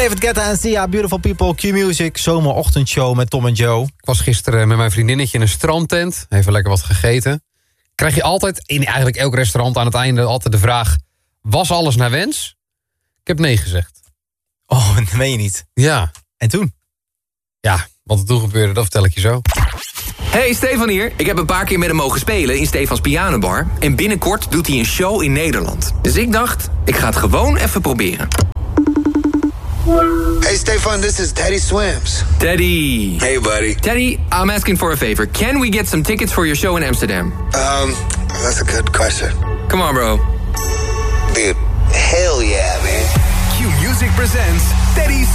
David Guetta en Sia, Beautiful People, Q-Music, zomerochtendshow met Tom en Joe. Ik was gisteren met mijn vriendinnetje in een strandtent. Even lekker wat gegeten. Krijg je altijd, in eigenlijk elk restaurant aan het einde, altijd de vraag... Was alles naar wens? Ik heb nee gezegd. Oh, dat meen je niet. Ja. En toen? Ja, wat er toen gebeurde, dat vertel ik je zo. Hey, Stefan hier. Ik heb een paar keer met hem mogen spelen in Stefans Pianobar. En binnenkort doet hij een show in Nederland. Dus ik dacht, ik ga het gewoon even proberen. Hey Stefan, this is Teddy Swims. Teddy. Hey buddy. Teddy, I'm asking for a favor. Can we get some tickets for your show in Amsterdam? That's a good question. Come on, bro. Dude, hell yeah, man. Q Music presents Teddy